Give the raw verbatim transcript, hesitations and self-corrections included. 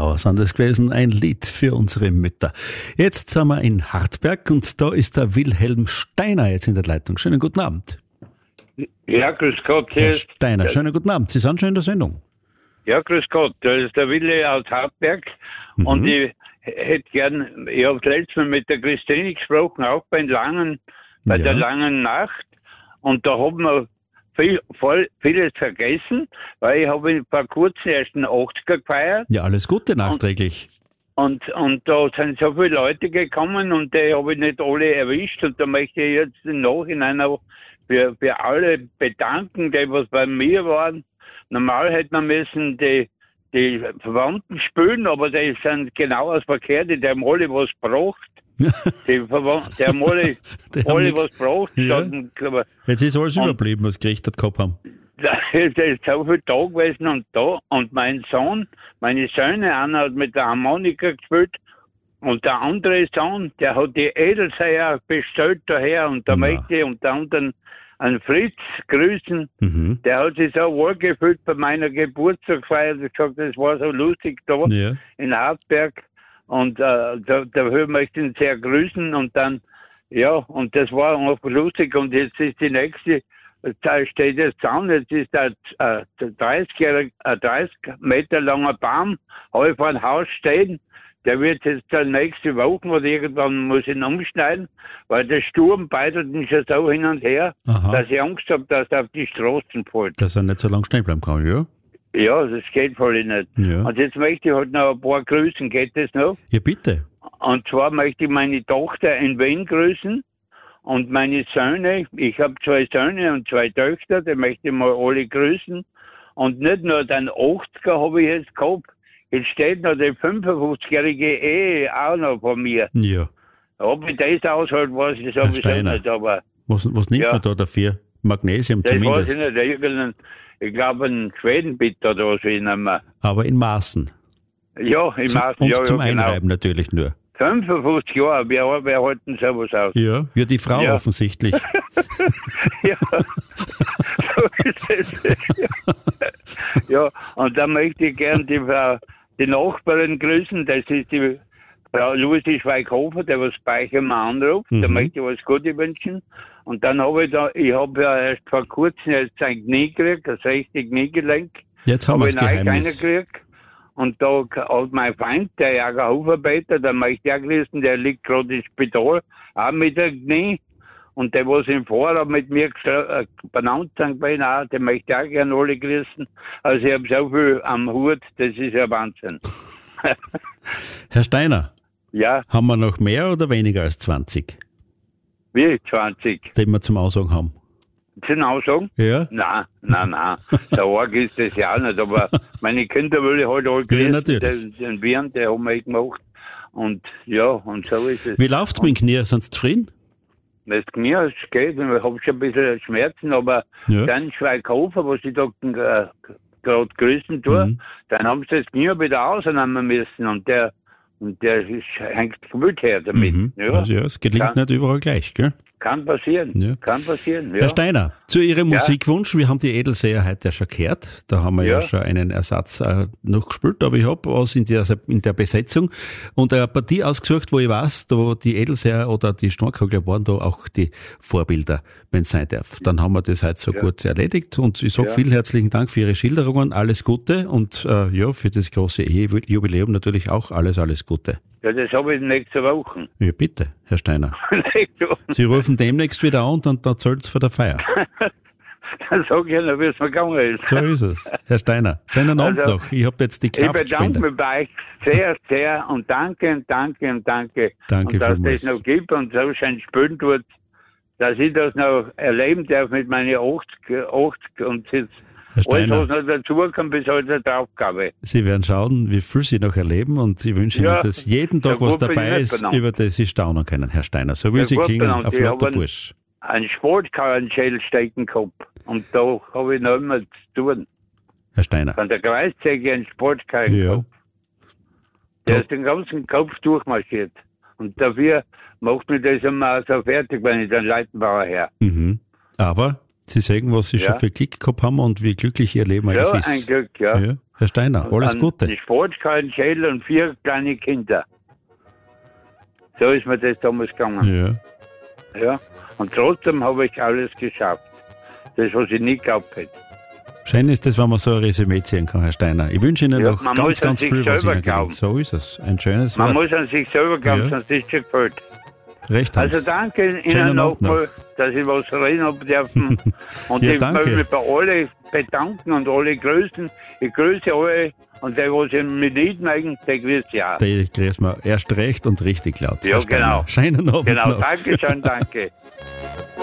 Genau, sind das gewesen, ein Lied für unsere Mütter. Jetzt sind wir in Hartberg und da ist der Wilhelm Steiner jetzt in der Leitung. Schönen guten Abend. Ja, grüß Gott. Herr Steiner, schönen guten Abend. Sie sind schon in der Sendung. Ja, grüß Gott. Das ist der Wille aus Hartberg. Mhm. Und ich hätte gern, ich habe letztes Mal mit der Christine gesprochen, auch bei, langen, bei ja. der langen Nacht. Und da haben wir viel, voll, vieles vergessen, weil ich habe vor kurzem erst den achtziger gefeiert. Ja, alles Gute nachträglich. Und, und, und da sind so viele Leute gekommen und die habe ich nicht alle erwischt. Und da möchte ich jetzt im Nachhinein auch für, für alle bedanken, die was bei mir waren. Normal hätte man müssen die, die Verwandten spülen, aber die sind genau das Verkehrte, die haben alle was gebracht. Die Verwandten, die haben alle, die alle haben was gebracht. Ja. Jetzt ist alles und, überblieben, was gerichtet gehabt haben. Da ist so viel da gewesen und da. Und mein Sohn, meine Söhne, einer hat mit der Harmonika gespielt und der andere Sohn, der hat die Edelseher bestellt daher und da möchte ich unter anderem einen Fritz grüßen. Mhm. Der hat sich so wohl gefühlt bei meiner Geburtstagsfeier. Er hat gesagt, das war so lustig da ja. in Hartberg. Und äh, da, dafür möchte ich ihn sehr grüßen. Und dann, ja, und das war einfach lustig. Und jetzt ist die nächste, da steht jetzt an, jetzt ist ein äh, dreißig Meter langer Baum, habe ich vor dem Haus stehen. Der wird jetzt dann nächste Woche oder irgendwann muss ich ihn umschneiden, weil der Sturm beitelt ihn schon so hin und her, Aha. dass ich Angst habe, dass er auf die Straßen fällt. Dass er nicht so lange stehen bleiben kann, ja? Ja, das geht voll nicht. Ja. Und jetzt möchte ich halt noch ein paar grüßen, geht das noch? Ja, bitte. Und zwar möchte ich meine Tochter in Wien grüßen und meine Söhne. Ich habe zwei Söhne und zwei Töchter, die möchte ich mal alle grüßen. Und nicht nur den achtziger habe ich jetzt gehabt, jetzt steht noch die fünfundfünfzigjährige Ehe auch noch von mir. Ja. Ob ich das aushält, weiß ich sowieso nicht, aber... Was, was nimmt ja. man da dafür? Magnesium das zumindest? Weiß ich nicht, irgendein, ich glaube ein Schwedenbitter oder was ich nicht mehr. Aber in Maßen? Ja, in zum, Maßen, und ja, zum ja, Einreiben genau. natürlich nur. fünfundfünfzig Jahre, wer, wer halten sowas aus? Ja, ja, die Frau ja. offensichtlich. Ja, so ist es. Ja, und dann möchte ich gern die Frau, die Nachbarin grüßen, das ist die Frau Lucy Schweighofer, der was bei euch immer anruft, mhm. da möchte ich was Gutes wünschen. Und dann habe ich da, ich habe ja erst vor kurzem jetzt ein Knie gekriegt, das rechte Kniegelenk. Jetzt haben wir das Geheimnis. Gekriegt. Und da hat mein Freund, der Jager Haufarbeiter, der möchte ich auch grüßen, der liegt gerade im Spital, auch mit dem Knie. Und der, was im Vorrat mit mir äh, benannt sind, bei auch, den möchte ich auch gerne alle grüßen. Also ich habe so viel am Hut, das ist ja Wahnsinn. Herr Steiner, ja? Haben wir noch mehr oder weniger als zwanzig? Wie zwanzig? Die wir zum Aussagen haben. Zum Aussagen? Ja. Nein, nein, nein. So arg ist das ja auch nicht, aber meine Kinder will ich halt alle grüßen. Ja, natürlich. Den, den Viren, der haben wir gemacht. Und ja, und so ist es. Wie läuft's mit dem Knie? Sind Sie zufrieden? Das Knie, es geht, ich habe schon ein bisschen Schmerzen, aber ja. dann Schweighofer, was ich da äh, gerade grüßen tue, mhm. dann haben sie das Knie wieder ausnehmen müssen und der und der ist, hängt gut her damit. Mhm. Ja. Also ja, es gelingt kann, nicht überall gleich, gell? Kann passieren, ja. kann passieren. Ja. Herr Steiner, zu Ihrem ja. Musikwunsch, wir haben die Edelseher heute ja schon gehört, da haben wir ja, ja schon einen Ersatz äh, noch gespielt, aber ich habe was in der, in der Besetzung und eine Partie ausgesucht, wo ich weiß, da die Edelseher oder die Stornkogler waren da auch die Vorbilder, wenn es sein darf. Dann haben wir das heute so ja. gut erledigt und ich sage ja. vielen herzlichen Dank für Ihre Schilderungen, alles Gute und äh, ja, für das große Ehejubiläum natürlich auch alles, alles Gute. Ja, das habe ich nächste Woche. Ja, bitte, Herr Steiner. Sie rufen demnächst wieder an und dann erzählt es von der Feier. Dann sag ich Ihnen, wie es mir gegangen ist. So ist es. Herr Steiner, schönen Abend also, noch. Ich habe jetzt die Kraft. Ich bedanke mich bei euch sehr, sehr und danke und danke und danke. Danke und dass vielmals. das noch gibt und so schön spielen tut, dass ich das noch erleben darf mit meinen achtzig, achtzig und jetzt Herr Steiner, alles, was noch dazukommt, bis heute der Aufgabe. Sie werden schauen, wie viel Sie noch erleben und ich wünsche ja, Ihnen, dass jeden Tag was dabei ist, benannt. Über das Sie staunen können, Herr Steiner. So wie ja, Sie klingen, benannt. Ein flotter Bursch. Ein Sportkarrenschädel stecken gehabt und da habe ich noch immer zu tun. Herr Steiner. Von der Kreissäge ein Sportkarren ja. gehabt. Der ist den ganzen Kopf durchmarschiert. Und dafür macht mir das immer so fertig, wenn ich den Leitenbauer her. Mhm. Aber Sie sehen, was Sie Ja. schon für Glück gehabt haben und wie glücklich Ihr Leben Ja, eigentlich ein ist. Glück, ja. Ja. Herr Steiner, alles An Gute. die Sportkarten, Schädel und vier kleine Kinder. So ist mir das damals gegangen. Ja. Ja. Und trotzdem habe ich alles geschafft. Das, was ich nicht geglaubt hätte. Schön ist das, wenn man so ein Resümee ziehen kann, Herr Steiner. Ich wünsche Ihnen Ja, noch man ganz, muss an ganz sich viel, was selber Ihnen glauben. gelingt. So ist es. Ein schönes Man Wort. muss an sich selber glauben, Ja. sonst ist es schon gefällt. Recht haben Also Sie. danke Schönen Ihnen Abend nochmal, dass ich was reden habe dürfen. Und Ja, ich danke. möchte mich bei allen bedanken und alle grüßen. Ich grüße alle und der, was ich mit Lied mögen, der grüßt ja. Die grüßen wir erst recht und richtig laut. Ja, Herr Steiner. genau. Schönen Abend Genau, noch. danke schön, danke.